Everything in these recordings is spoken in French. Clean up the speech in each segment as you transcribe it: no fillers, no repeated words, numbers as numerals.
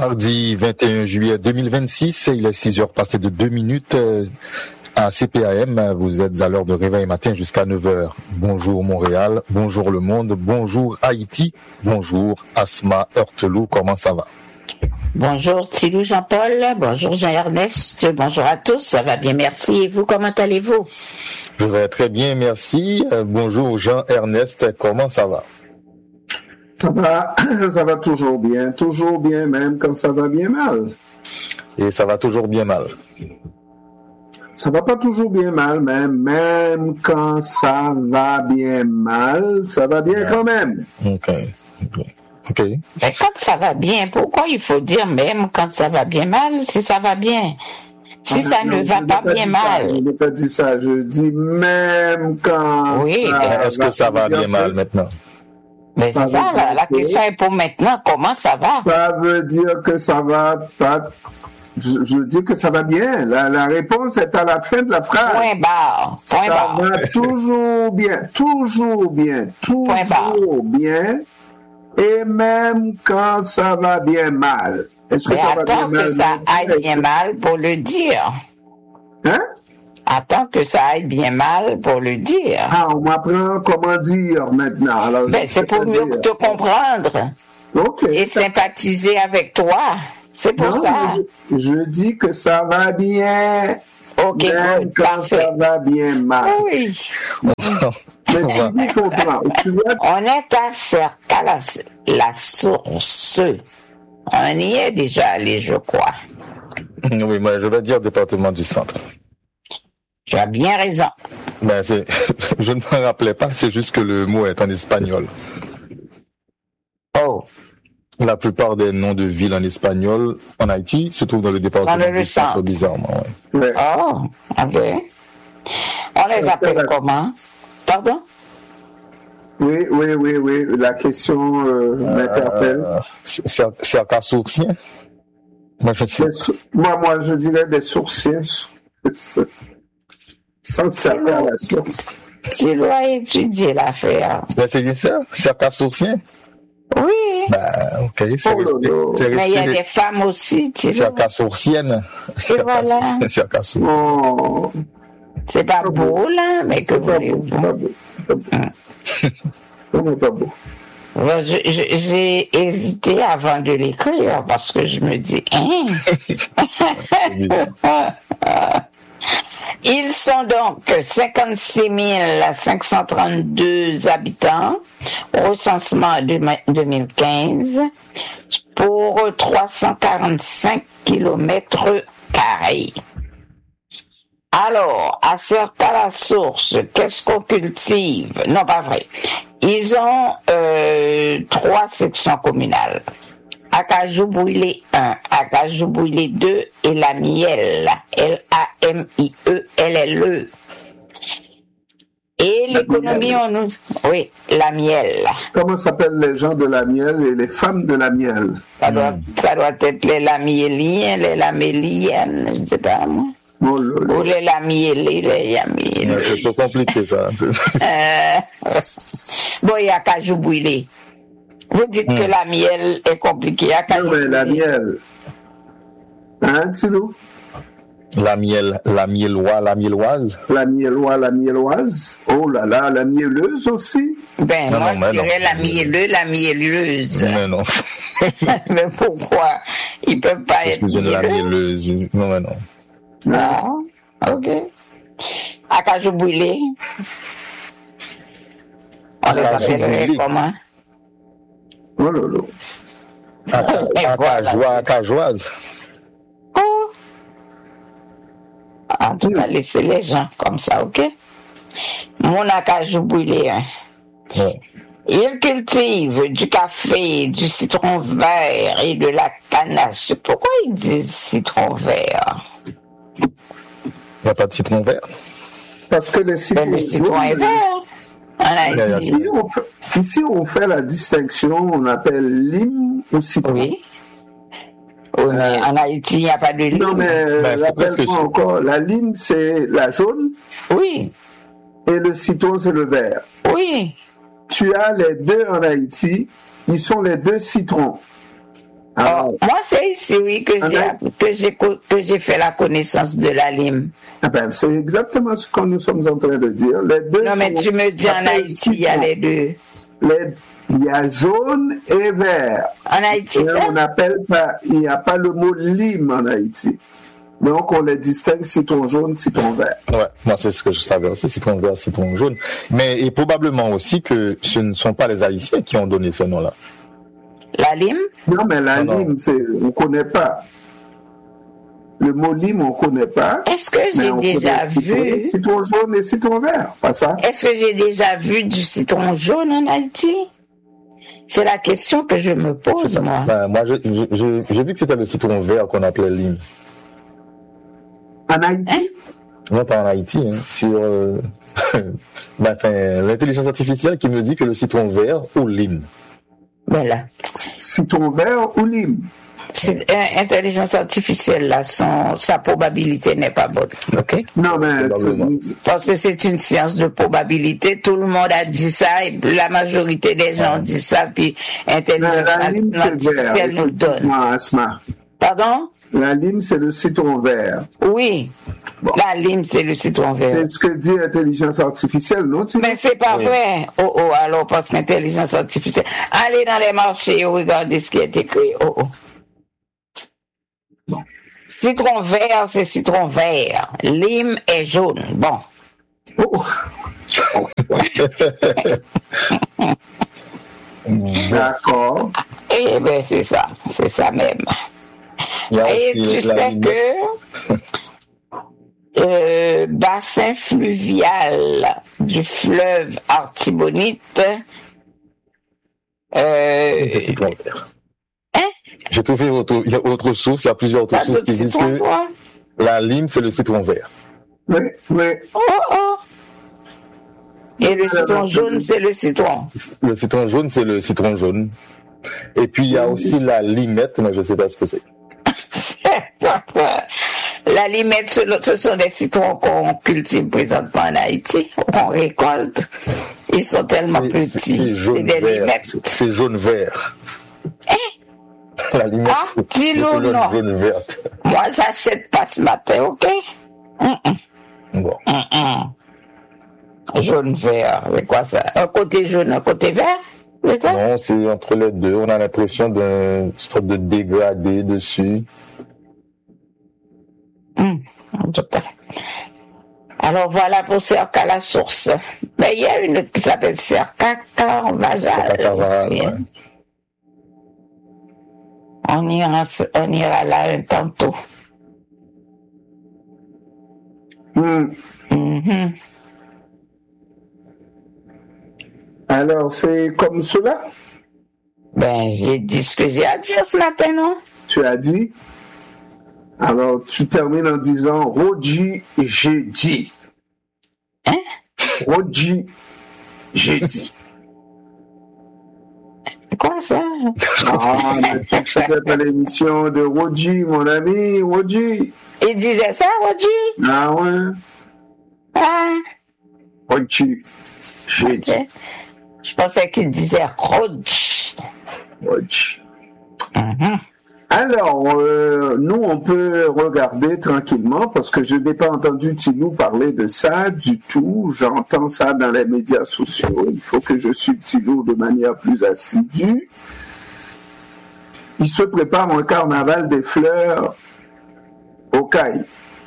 Mardi 21 juillet 2026, il est 6h passées de 2 minutes à CPAM. Vous êtes à l'heure de réveil matin jusqu'à 9h. Bonjour Montréal, bonjour le monde, bonjour Haïti, bonjour Asma Heurtelou, comment ça va? Bonjour Thilou Jean-Paul, bonjour Jean-Ernest, bonjour à tous, ça va bien, merci. Et vous, comment allez-vous? Je vais très bien, merci. Bonjour Jean-Ernest, comment ça va? Ça va toujours bien, même quand ça va bien mal. Et ça va toujours bien mal? Ça va pas toujours bien mal, même quand ça va bien mal, ça va bien quand même. Ok. Mais quand ça va bien, pourquoi il faut dire même quand ça va bien mal, si ça va bien? Si ça ne va pas bien mal. Je n'ai pas dit ça, je dis même quand est-ce que ça va bien mal maintenant? Mais c'est ça, la question est pour maintenant, comment ça va? Ça veut dire que ça va pas... Je dis que ça va bien. La réponse est à la fin de la phrase. Point barre. Ça va toujours bien. Et même quand ça va bien mal. Est-ce que ça va bien mal? Attends que ça aille bien mal pour le dire. Hein? Attends que ça aille bien mal pour le dire. Ah, on m'apprend comment dire maintenant. Alors, c'est pour mieux te comprendre. Ok. Et sympathiser avec toi. C'est pour ça. Je dis que ça va bien. Ok, même quand ça va bien mal. Oui. Mais tu comprends. On est à Cerca, la source. On y est déjà allé, je crois. Oui, moi je vais dire département du centre. Tu as bien raison. Je ne me rappelais pas, c'est juste que le mot est en espagnol. Oh. La plupart des noms de villes en espagnol en Haïti se trouvent dans le département du centre, bizarrement. Ouais. Oh, ok. On les appelle comment? Pardon? Oui. La question m'interpelle. Cerca-Sourcien? Moi, je dirais des sourciers. Sans cerca la source. Tu dois étudier l'affaire. C'est bien ça? Cerca-Sourcien? Oui. Ok, mais il y a des femmes aussi, tu sais. Cerca-Sourcienne. Et voilà. Cerca-Sourcienne. Oh. C'est pas beau, là, mais que voulez-vous? Pas beau. J'ai hésité avant de l'écrire parce que je me dis, Ils sont donc 56 532 habitants au recensement 2015 pour 345 km². Alors, à Cerca-la-Source, qu'est-ce qu'on cultive? Non, pas vrai. Ils ont 3 sections communales. Acajou-Bouillet 1, Acajou-Bouillet 2 et La Mielle, L-A-M-I-E-L-L-E. Et l'économie, oui, La Mielle. Comment s'appellent les gens de La Mielle et les femmes de La Mielle? Ça doit être les Lamiéliens, les Laméliennes, je ne sais pas moi. Ou les Lamiélés, les Yamiélés. C'est trop compliqué ça. Bon, il y a Acajou-Bouillet. Vous dites que La Mielle est compliquée. Non, mais La Mielle. Hein, Thilou? La mielloise. La mielloise. Oh là là, la mielleuse aussi. Je dirais la mielleuse. Mais non. Mais pourquoi? Ils peuvent pas être mielleux. La mielleuse. Non, mais non. Ah, ok. Acajou-Bouillet. On les appellerait comment? Oh là là. Acajoise. Oh. En tout cas, laissez les gens comme ça, ok? Mon Acajou-Bouillet. Ouais. Ils cultivent du café, du citron vert et de la canache. Pourquoi ils disent citron vert? Il n'y a pas de citron vert? Parce que le citron est vert. Ici, on fait la distinction, on appelle lime ou citron. Oui. Mais en Haïti, il n'y a pas de lime. Non, mais rappelle-moi encore, la lime, c'est la jaune. Oui. Et le citron, c'est le vert. Oui. Tu as les deux en Haïti, ils sont les deux citrons. Moi, c'est ici, oui, que j'ai fait la connaissance de la lime. Ah ben, c'est exactement ce que nous sommes en train de dire. Les deux non, mais tu me dis en Haïti, il y a les deux. Il y a jaune et vert. En Haïti, on n'appelle pas, il n'y a pas le mot lime en Haïti. Donc, on les distingue citron jaune, citron vert. Ouais, moi, c'est ce que je savais aussi, citron vert, citron jaune. Mais, et probablement aussi que ce ne sont pas les Haïtiens qui ont donné ce nom-là. La lime? Non, mais la lime, on ne connaît pas. Le mot lime, on ne connaît pas. Est-ce que j'ai déjà vu... Citron jaune et citron vert, pas ça? Est-ce que j'ai déjà vu du citron jaune en Haïti? C'est la question que je me pose, moi. Ben, moi, j'ai vu que c'était le citron vert qu'on appelait lime. En Haïti? Non, pas en Haïti, hein. Sur l'intelligence artificielle qui me dit que le citron vert ou lime. Ben là. Citron vert ou lime? Intelligence artificielle, là, sa probabilité n'est pas bonne. OK? Non, mais parce que c'est une science de probabilité. Tout le monde a dit ça, et la majorité des gens dit ça, puis intelligence artificielle nous donne. Pardon? La lime, c'est le citron vert. Oui. Bon. La lime, c'est le citron vert. C'est ce que dit l'intelligence artificielle, non? Mais c'est pas vrai. Alors, parce qu'intelligence artificielle... Allez dans les marchés, regardez ce qui est écrit. Bon. Citron vert, c'est citron vert. Lime est jaune. Bon. D'accord. Eh bien, c'est ça même. Et tu sais que bassin fluvial du fleuve Artibonite. J'ai trouvé il y a autre source, il y a plusieurs autres sources qui disent que la lime, c'est le citron vert. Oui. Et le citron jaune, c'est le citron. Le citron jaune, c'est le citron jaune. Et puis, il y a aussi la limette, mais je ne sais pas ce que c'est. La limette, ce sont des citrons qu'on cultive présentement en Haïti, qu'on récolte. Ils sont tellement petits. C'est des limettes. C'est jaune-vert. La limette, dis-le non. Jaune-verte. Moi, j'achète pas ce matin, ok? Bon. Jaune-vert, c'est quoi ça? Un côté jaune, un côté vert? C'est ça? Non, c'est entre les deux. On a l'impression d'un sorte de dégradé dessus. Alors voilà pour Cerca la source. Mais il y a une autre qui s'appelle Cerca Carvajal. On ira là tantôt. Alors, c'est comme cela? Ben, j'ai dit ce que j'ai à dire ce matin, non? Tu as dit? Alors, tu termines en disant Roji, j'ai dit. Hein? Roji, j'ai dit. Quoi ça? Mais tu faisais pas l'émission de Roji, mon ami, Roji. Il disait ça, Roji? Ah ouais? Roji, j'ai dit. Je pensais qu'il disait Roji. Roji. Alors, nous, on peut regarder tranquillement parce que je n'ai pas entendu Tilou parler de ça du tout. J'entends ça dans les médias sociaux. Il faut que je suive Tilou de manière plus assidue. Il se prépare un carnaval des fleurs au Caille.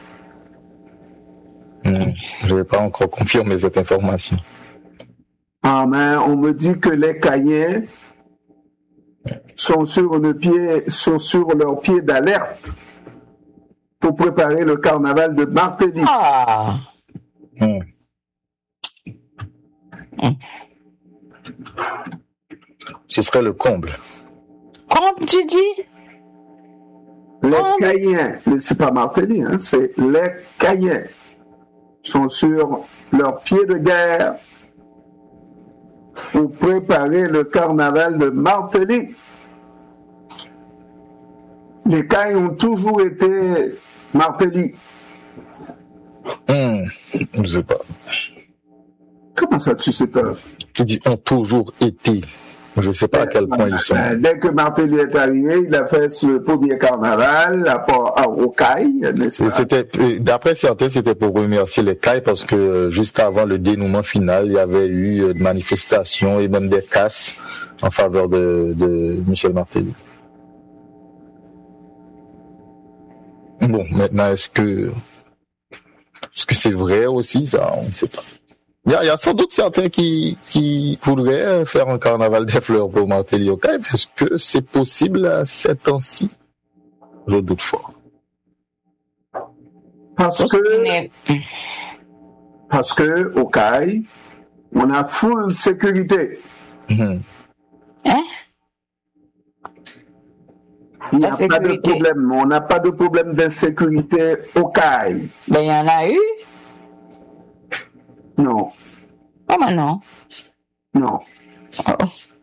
Je ne vais pas encore confirmer cette information. Ah, mais on me dit que les Caïens sont sur leurs pieds d'alerte pour préparer le carnaval de Martelly. Ce serait le comble. Comme tu dis? Les Caïens, c'est pas Martelly, hein, c'est les Caïens sont sur leurs pieds de guerre pour préparer le carnaval de Martelly. Les Cailles ont toujours été Martelly. Je ne sais pas. Comment ça, tu sais pas? Tu dis ont toujours été Je ne sais pas à quel point ils sont. Dès que Martelly est arrivé, il a fait ce premier carnaval au CAI, n'est-ce pas? D'après certains, c'était pour remercier les CAI parce que juste avant le dénouement final, il y avait eu des manifestations et même des casses en faveur de Michel Martelly. Bon, maintenant, est-ce que c'est vrai aussi, ça, on ne sait pas. Il y a sans doute certains qui voudraient faire un carnaval des fleurs pour Martelly au CAI, mais est-ce que c'est possible à ces temps-ci? Je doute fort. Parce que au CAI, on a full sécurité. Hein? Il n'y a pas de problème. On n'a pas de problème d'insécurité au CAI. Ben, il y en a eu. Non. Comment non? Non. Oh.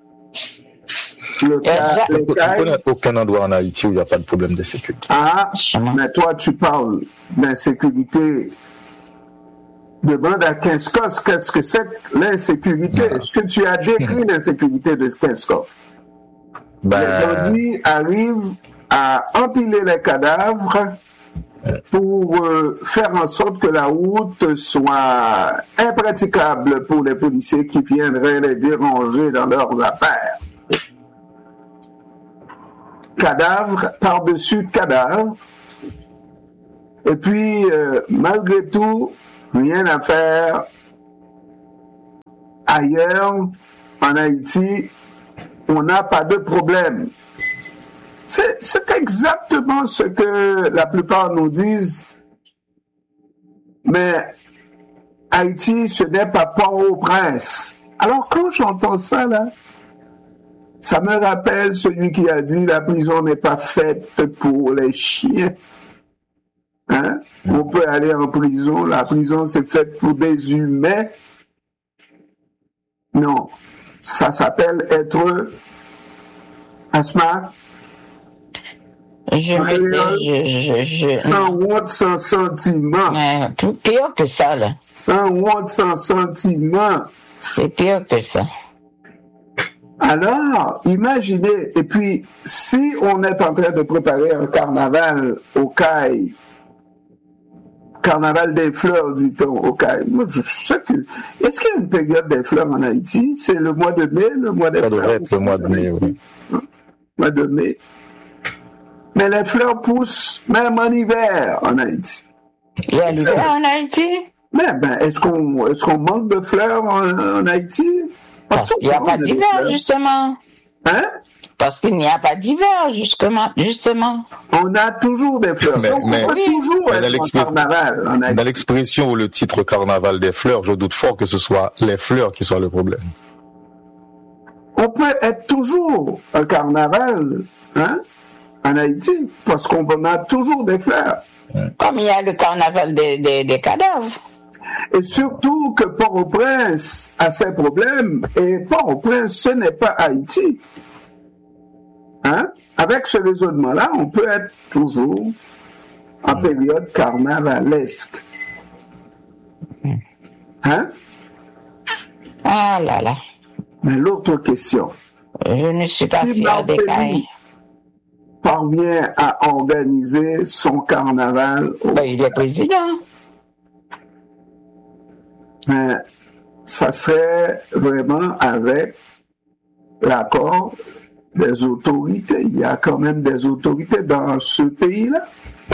Le CAI, aucun endroit en Haïti où il n'y a pas de problème de sécurité. Ah, mais toi, tu parles d'insécurité. Demande à Kinskov qu'est-ce que c'est que l'insécurité. Est-ce que tu as décrit l'insécurité de Kinskov? Les bandits arrivent à empiler les cadavres pour faire en sorte que la route soit impraticable pour les policiers qui viendraient les déranger dans leurs affaires. Cadavre par-dessus cadavre. Et puis, malgré tout, rien à faire ailleurs, en Haïti, on n'a pas de problème. C'est exactement ce que la plupart nous disent. Mais Haïti, ce n'est pas Port-au-Prince. Alors quand j'entends ça, là, ça me rappelle celui qui a dit la prison n'est pas faite pour les chiens. Hein? On peut aller en prison, la prison c'est faite pour des humains. Non, ça s'appelle être Asma. Sans honte, sans sentiment. Pire que ça, là. Sans honte, sans sentiment. C'est pire que ça. Alors, imaginez, et puis, si on est en train de préparer un carnaval au CAI, carnaval des fleurs, dit-on, au CAI, moi, je sais que, est-ce qu'il y a une période des fleurs en Haïti? C'est le mois de mai, le mois des fleurs? Ça devrait être le mois de mai, oui. Mois de mai. Mais les fleurs poussent même en hiver en Haïti. Il y a l'hiver en Haïti? Mais est-ce qu'on manque de fleurs en Haïti? Parce qu'il n'y a pas d'hiver, justement. Hein? Parce qu'il n'y a pas d'hiver, justement. On a toujours des fleurs. Donc, on va toujours être en carnaval en Haïti. Dans l'expression ou le titre carnaval des fleurs, je doute fort que ce soit les fleurs qui soient le problème. On peut être toujours un carnaval, hein, en Haïti, parce qu'on a toujours des fleurs. Comme il y a le carnaval des cadavres. Et surtout que Port-au-Prince a ses problèmes, et Port-au-Prince, ce n'est pas Haïti. Hein? Avec ce raisonnement-là, on peut être toujours en période carnavalesque. Hein? Ah là là. Mais l'autre question. Je ne suis pas fier des CAI. Parvient à organiser son carnaval. Il est président. Mais ça serait vraiment avec l'accord des autorités. Il y a quand même des autorités dans ce pays-là.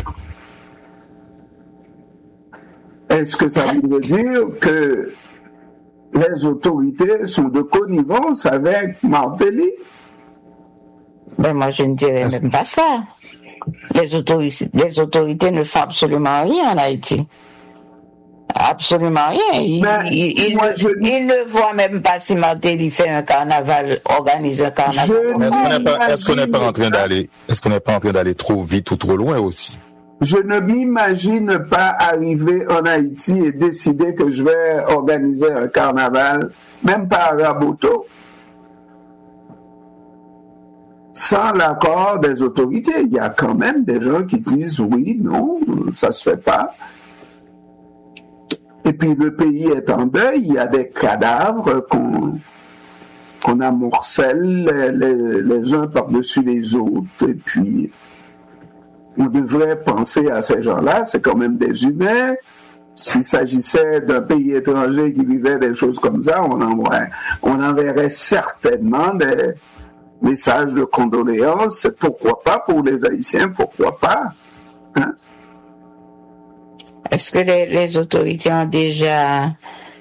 Est-ce que ça voudrait dire que les autorités sont de connivence avec Martelly? Mais moi, je ne dirais même pas ça. Les autorités ne font absolument rien en Haïti. Absolument rien. Ils ne voient même pas si Martelly fait un carnaval, organise un carnaval. Est-ce qu'on n'est pas en train d'aller trop vite ou trop loin aussi? Je ne m'imagine pas arriver en Haïti et décider que je vais organiser un carnaval, même pas à Raboto, sans l'accord des autorités. Il y a quand même des gens qui disent oui, non, ça se fait pas. Et puis le pays est en deuil, il y a des cadavres qu'on qu'on amoncelle les uns par-dessus les autres. Et puis, on devrait penser à ces gens-là, c'est quand même des humains. S'il s'agissait d'un pays étranger qui vivait des choses comme ça, on enverrait certainement des messages de condoléances. Pourquoi pas pour les Haïtiens, pourquoi pas, hein? Est-ce que les autorités ont déjà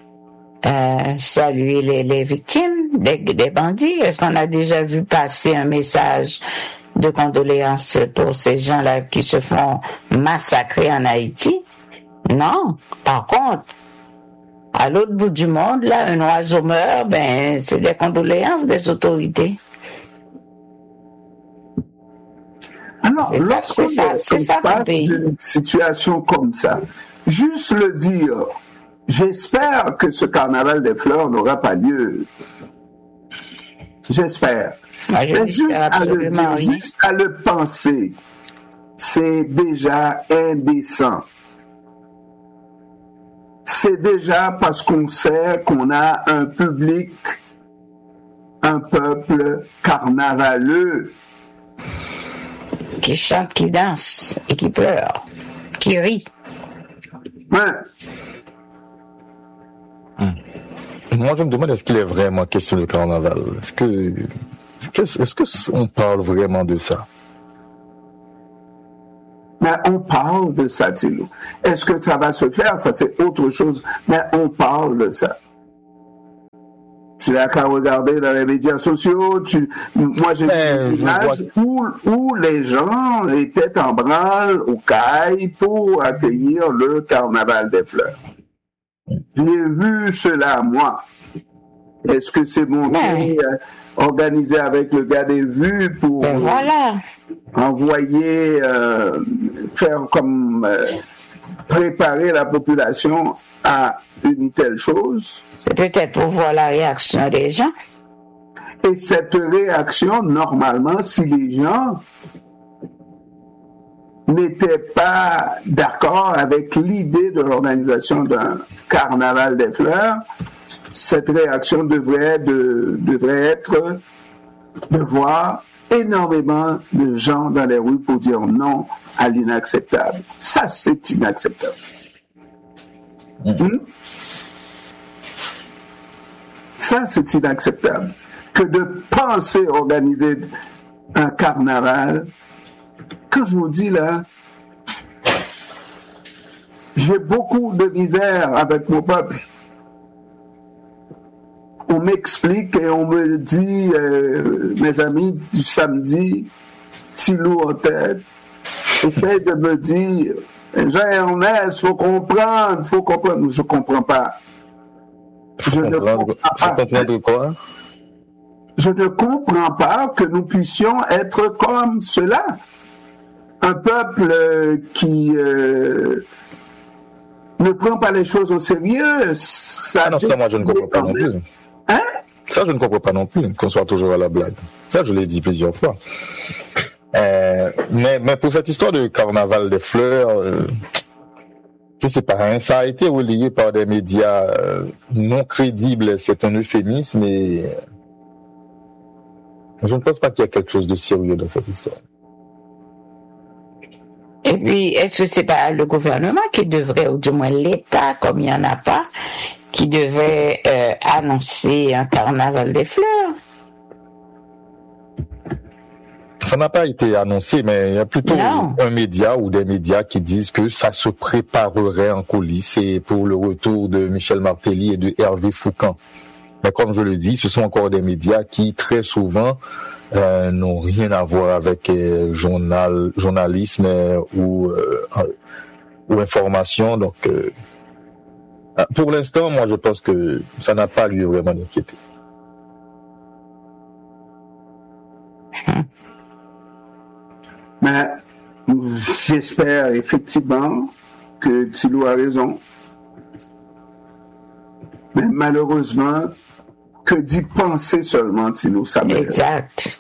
salué les victimes des bandits? Est-ce qu'on a déjà vu passer un message de condoléances pour ces gens-là qui se font massacrer en Haïti? Non. Par contre, à l'autre bout du monde, là, un oiseau meurt, ben, c'est des condoléances des autorités. Alors, lorsqu'on passe d'une situation comme ça, juste le dire, j'espère que ce carnaval des fleurs n'aura pas lieu. J'espère. Moi, mais juste à le dire, juste à le penser, c'est déjà indécent. C'est déjà parce qu'on sait qu'on a un public, un peuple carnavaleux. Qui chante, qui danse et qui pleure, qui rit. Ouais. Moi, je me demande, est-ce qu'il est vraiment question de carnaval? Est-ce que on parle vraiment de ça? Mais on parle de ça, Thilo. Est-ce que ça va se faire? Ça, c'est autre chose. Mais on parle de ça. Tu n'as qu'à regarder dans les médias sociaux. Moi, j'ai vu des images où les gens étaient en branle au CAI pour accueillir le carnaval des fleurs. J'ai vu cela, moi. Est-ce que c'est monté, organisé avec le gars des vues pour envoyer, faire comme préparer la population à une telle chose? C'est peut-être pour voir la réaction des gens. Et cette réaction, normalement, si les gens n'étaient pas d'accord avec l'idée de l'organisation d'un carnaval des fleurs, cette réaction devrait être de voir énormément de gens dans les rues pour dire non à l'inacceptable. Ça, c'est inacceptable. Ça, c'est inacceptable. Que de penser organiser un carnaval, quand je vous dis là, j'ai beaucoup de misère avec mon peuple. On m'explique et on me dit, mes amis du samedi, Thilo en tête, essaye de me dire, Jean-Ernest, faut comprendre. Je comprends pas. Je ne comprends pas que nous puissions être comme cela. Un peuple qui ne prend pas les choses au sérieux. Ça, moi, je ne comprends pas non plus. Hein? Ça, je ne comprends pas non plus, qu'on soit toujours à la blague. Ça, je l'ai dit plusieurs fois. Mais pour cette histoire de carnaval des fleurs, je sais pas, hein, ça a été relayé par des médias non crédibles, c'est un euphémisme, et je ne pense pas qu'il y a quelque chose de sérieux dans cette histoire. Et puis, est-ce que c'est pas le gouvernement qui devrait, ou du moins l'État, comme il n'y en a pas, qui devait annoncer un carnaval des fleurs? Ça n'a pas été annoncé, mais il y a plutôt un média ou des médias qui disent que ça se préparerait en coulisses et pour le retour de Michel Martelly et de Hervé Foucan. Mais comme je le dis, ce sont encore des médias qui très souvent n'ont rien à voir avec journalisme ou information. Donc, pour l'instant, moi, je pense que ça n'a pas lieu vraiment d'inquiéter. Mais j'espère effectivement que Thilo a raison. Mais malheureusement, que d'y penser seulement, Thilo, ça m'aide. Exact.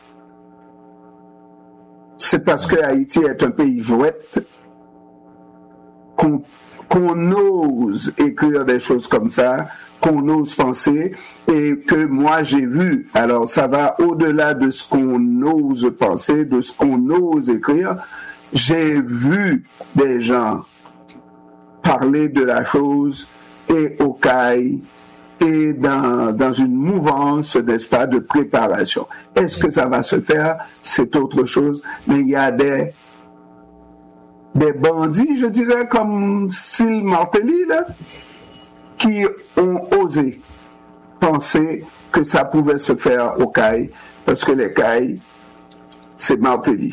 C'est parce que Haïti est un pays jouette qu'on ose écrire des choses comme ça, qu'on ose penser, et que moi j'ai vu. Alors ça va au-delà de ce qu'on ose penser, de ce qu'on ose écrire. J'ai vu des gens parler de la chose et au CAI et dans une mouvance, n'est-ce pas, de préparation. Est-ce que ça va se faire? C'est autre chose, mais il y a des bandits, je dirais, comme Syl Martelly, là, qui ont osé penser que ça pouvait se faire au CAI, parce que les CAI, c'est Martelly.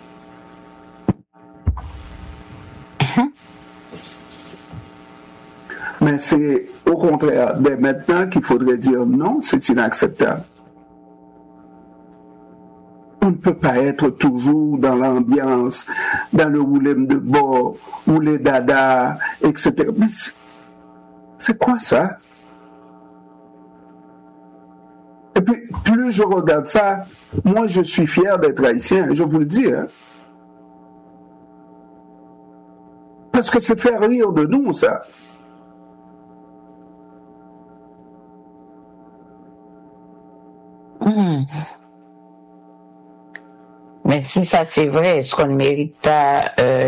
Mais c'est au contraire dès maintenant qu'il faudrait dire non, c'est inacceptable. On ne peut pas être toujours dans l'ambiance, dans le roulem de bord, ou les dadas, etc. Mais c'est quoi ça? Et puis, plus je regarde ça, moi je suis fier d'être haïtien, je vous le dis. Hein? Parce que c'est faire rire de nous, ça. Mais si ça c'est vrai, est-ce qu'on ne mérite pas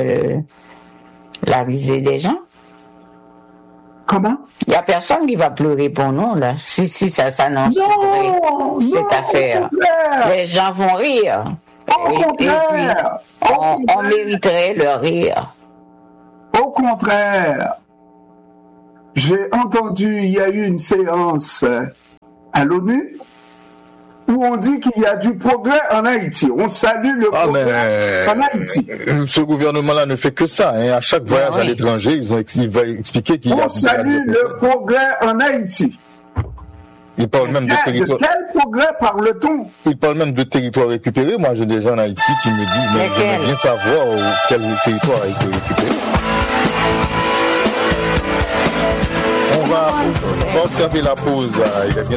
la risée des gens? Comment? Il n'y a personne qui va pleurer pour nous, là. Si ça s'annonce vrai, cette affaire. Les gens vont rire. Et puis, on mériterait leur rire. Au contraire. J'ai entendu, il y a eu une séance à l'ONU où on dit qu'il y a du progrès en Haïti. On salue le progrès en Haïti. Ce gouvernement-là ne fait que ça. Hein. À chaque voyage à l'étranger, il va expliquer qu'il y a... On salue le progrès en Haïti. Il parle même de territoire... De quel progrès parle-t-on? Il parle même de territoire récupéré. Moi, j'ai des gens en Haïti qui me disent, mais j'aimerais bien savoir quel territoire a été récupéré. On va observer la pause. Il est bien